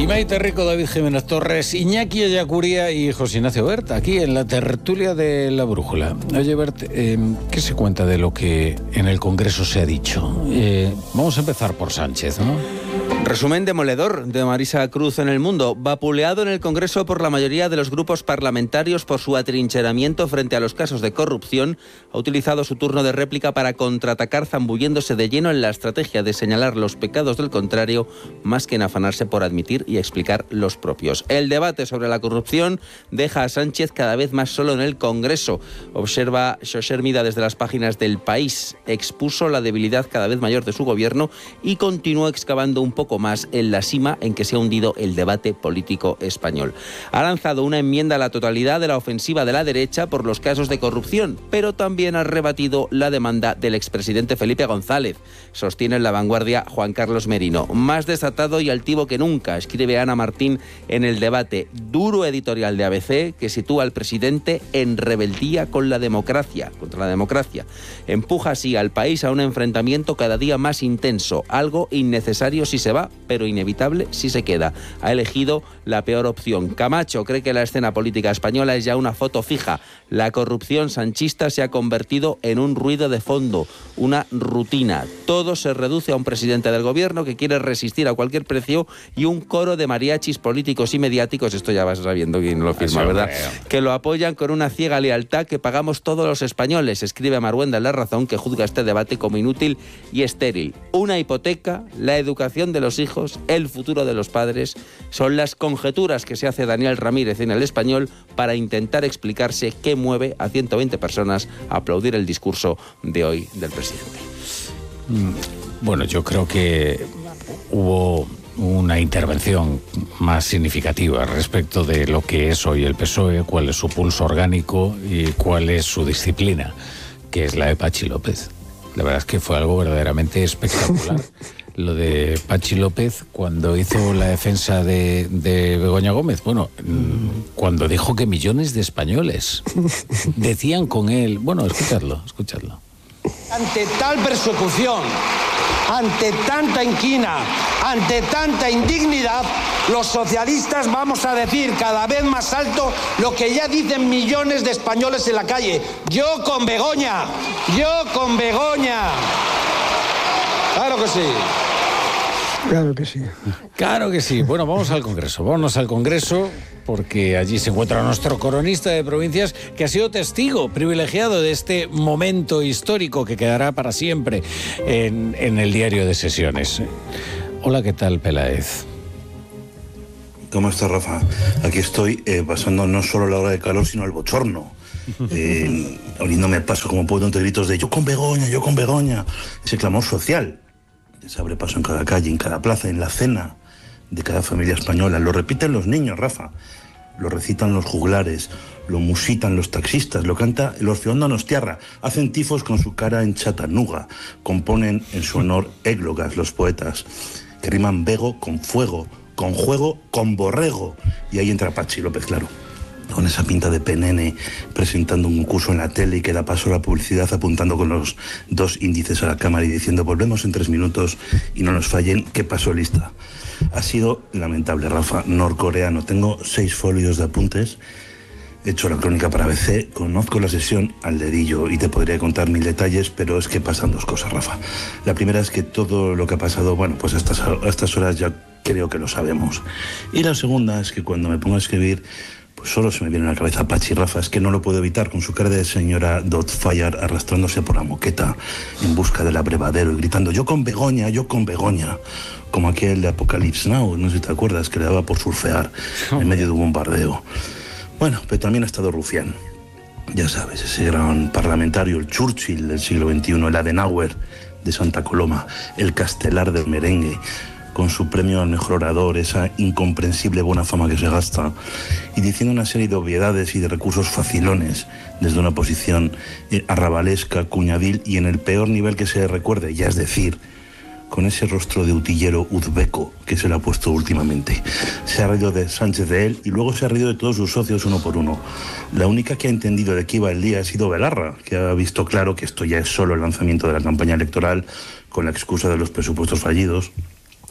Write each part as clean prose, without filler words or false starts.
Y Maite Rico, David Jiménez Torres, Iñaki Ellacuría y José Ignacio Bert, aquí en la tertulia de La Brújula. Oye, Bert, ¿qué se cuenta de lo que en el Congreso se ha dicho? Vamos a empezar por Sánchez, ¿no? Resumen demoledor de Marisa Cruz en El Mundo. Vapuleado en el Congreso por la mayoría de los grupos parlamentarios por su atrincheramiento frente a los casos de corrupción, ha utilizado su turno de réplica para contraatacar, zambulléndose de lleno en la estrategia de señalar los pecados del contrario, más que en afanarse por admitir y explicar los propios. El debate sobre la corrupción deja a Sánchez cada vez más solo en el Congreso. Observa Xoser Mida desde las páginas del País. Expuso la debilidad cada vez mayor de su gobierno y continuó excavando un poco más en la sima en que se ha hundido el debate político español. Ha lanzado una enmienda a la totalidad de la ofensiva de la derecha por los casos de corrupción, pero también ha rebatido la demanda del expresidente Felipe González. Sostiene en La Vanguardia Juan Carlos Merino. Más desatado y altivo que nunca, escribe Ana Martín en El Debate. Duro editorial de ABC que sitúa al presidente en rebeldía con la democracia, contra la democracia. Empuja así al país a un enfrentamiento cada día más intenso, algo innecesario si se va, pero inevitable si se queda. Ha elegido la peor opción. Camacho cree que la escena política española es ya una foto fija. La corrupción sanchista se ha convertido en un ruido de fondo, una rutina. Todo se reduce a un presidente del gobierno que quiere resistir a cualquier precio y un coro de mariachis políticos y mediáticos, esto ya vas sabiendo quién lo firma, ¿verdad?, que lo apoyan con una ciega lealtad que pagamos todos los españoles, escribe Marwenda en La Razón, que juzga este debate como inútil y estéril. Una hipoteca, la educación de los hijos, el futuro de los padres, son las conjeturas que se hace Daniel Ramírez en El Español para intentar explicarse qué mueve a 120 personas a aplaudir el discurso de hoy del presidente. Bueno, yo creo que hubo una intervención más significativa respecto de lo que es hoy el PSOE, cuál es su pulso orgánico y cuál es su disciplina, que es la de Pachi López. La verdad es que fue algo verdaderamente espectacular. Lo de Pachi López cuando hizo la defensa de Begoña Gómez, bueno, cuando dijo que millones de españoles decían con él, bueno, escuchadlo. Ante tal persecución, ante tanta inquina, ante tanta indignidad, los socialistas vamos a decir cada vez más alto lo que ya dicen millones de españoles en la calle. Yo con Begoña, yo con Begoña. Claro que sí. Claro que sí. Claro que sí. Bueno, vámonos al Congreso, porque allí se encuentra nuestro cronista de provincias, que ha sido testigo privilegiado de este momento histórico que quedará para siempre en el diario de sesiones. Hola, ¿qué tal, Peláez? ¿Cómo estás, Rafa? Aquí estoy pasando no solo la hora de calor, sino el bochorno. Abriéndome el paso como puedo entre gritos de yo con Begoña, ese clamor social. Se abre paso en cada calle, en cada plaza, en la cena de cada familia española. Lo repiten los niños, Rafa. Lo recitan los juglares, lo musitan los taxistas, lo canta el Orfeón Donostiarra. Hacen tifos con su cara en Chattanooga. Componen en su honor églogas los poetas, que riman bego con fuego, con juego con borrego. Y ahí entra Pachi López, claro, con esa pinta de penene, presentando un concurso en la tele y que da paso a la publicidad apuntando con los dos índices a la cámara y diciendo volvemos en 3 minutos y no nos fallen, que pasó lista. Ha sido lamentable, Rafa, norcoreano. Tengo 6 folios de apuntes, he hecho la crónica para ABC, conozco la sesión al dedillo y te podría contar 1000 detalles, pero es que pasan 2 cosas, Rafa. La primera es que todo lo que ha pasado, bueno, pues a estas horas ya creo que lo sabemos. Y la segunda es que cuando me pongo a escribir, pues solo se me viene a la cabeza Pachi, Rafa. Es que no lo puedo evitar, con su cara de señora Doubtfire arrastrándose por la moqueta en busca del abrevadero y gritando yo con Begoña, como aquel de Apocalypse Now, no sé si te acuerdas, que le daba por surfear en medio de un bombardeo. Bueno, pero también ha estado Rufián, ya sabes, ese gran parlamentario, el Churchill del siglo XXI, el Adenauer de Santa Coloma, el Castelar del merengue, con su premio al mejor orador, esa incomprensible buena fama que se gasta, y diciendo una serie de obviedades y de recursos facilones desde una posición arrabalesca, cuñadil y en el peor nivel que se recuerde, ya es decir, con ese rostro de utillero uzbeco que se le ha puesto últimamente. Se ha reído de Sánchez de él y luego se ha reído de todos sus socios uno por uno. La única que ha entendido de qué iba el día ha sido Belarra, que ha visto claro que esto ya es solo el lanzamiento de la campaña electoral con la excusa de los presupuestos fallidos.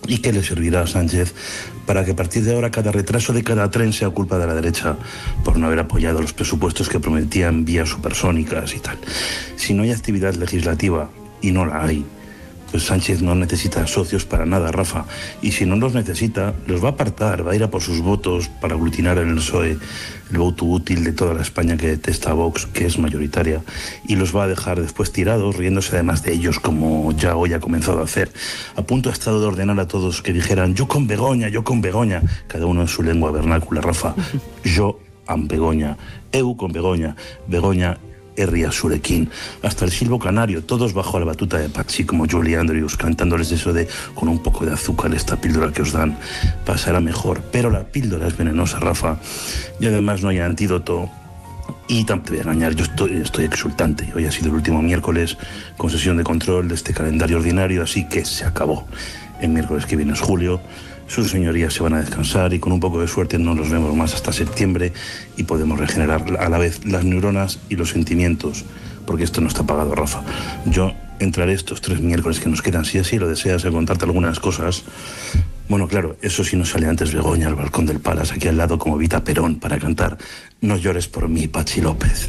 ¿Y qué le servirá a Sánchez para que a partir de ahora cada retraso de cada tren sea culpa de la derecha por no haber apoyado los presupuestos que prometían vías supersónicas y tal? Si no hay actividad legislativa, y no la hay, pues Sánchez no necesita socios para nada, Rafa. Y si no los necesita, los va a apartar, va a ir a por sus votos para aglutinar en el PSOE el voto útil de toda la España que detesta a Vox, que es mayoritaria, y los va a dejar después tirados, riéndose además de ellos, como ya hoy ha comenzado a hacer. A punto ha estado de ordenar a todos que dijeran yo con Begoña, cada uno en su lengua vernácula, Rafa. Yo am Begoña, eu con Begoña, Begoña Herria Surequín, hasta el silbo canario, todos bajo la batuta de Patsy como Julie Andrews, cantándoles eso de con un poco de azúcar esta píldora que os dan pasará mejor. Pero la píldora es venenosa, Rafa, y además no hay antídoto. Y tampoco te voy a engañar, yo estoy exultante. Hoy ha sido el último miércoles con sesión de control de este calendario ordinario, así que se acabó. El miércoles que viene es julio. Sus señorías se van a descansar y con un poco de suerte no nos vemos más hasta septiembre y podemos regenerar a la vez las neuronas y los sentimientos, porque esto no está pagado, Rafa. Yo entraré estos 3 miércoles que nos quedan, si así lo deseas, a contarte algunas cosas. Bueno, claro, eso sí no sale antes Begoña al balcón del Palace, aquí al lado como Vita Perón, para cantar No llores por mí, Pachi López.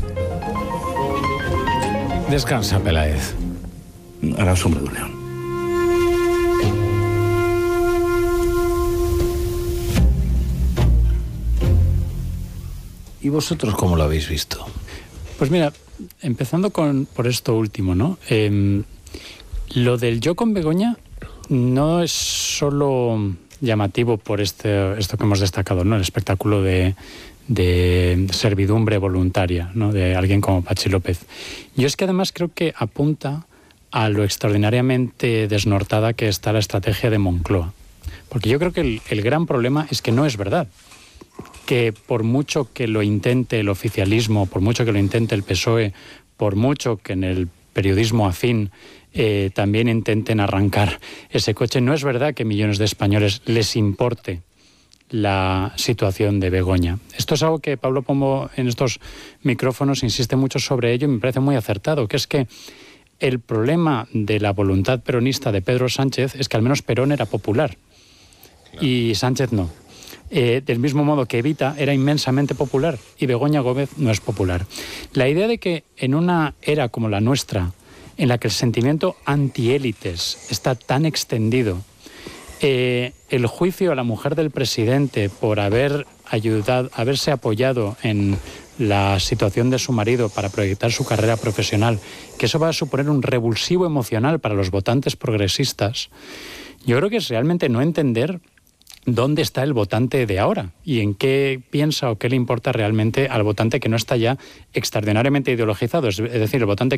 Descansa, Peláez. A la sombra de un león. ¿Y vosotros cómo lo habéis visto? Pues mira, empezando por esto último, ¿no? Lo del yo con Begoña no es solo llamativo por esto que hemos destacado, ¿no? El espectáculo de servidumbre voluntaria, ¿no? De alguien como Pachi López. Yo es que además creo que apunta a lo extraordinariamente desnortada que está la estrategia de Moncloa. Porque yo creo que el gran problema es que no es verdad que por mucho que lo intente el oficialismo, por mucho que lo intente el PSOE, por mucho que en el periodismo afín también intenten arrancar ese coche, no es verdad que a millones de españoles les importe la situación de Begoña. Esto es algo que Pablo Pombo en estos micrófonos insiste mucho sobre ello y me parece muy acertado, que es que el problema de la voluntad peronista de Pedro Sánchez es que al menos Perón era popular, claro, y Sánchez no. Del mismo modo que Evita era inmensamente popular y Begoña Gómez no es popular. La idea de que en una era como la nuestra, en la que el sentimiento antiélites está tan extendido, el juicio a la mujer del presidente por haberse apoyado en la situación de su marido para proyectar su carrera profesional, que eso va a suponer un revulsivo emocional para los votantes progresistas, yo creo que es realmente no entender dónde está el votante de ahora y en qué piensa o qué le importa realmente al votante que no está ya extraordinariamente ideologizado, es decir, el votante